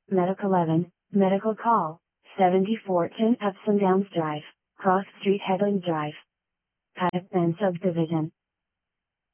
Medic 11, Medical Call, 7410 Ups and Downs Drive, Cross Street Headlands Drive. Pipeline Subdivision.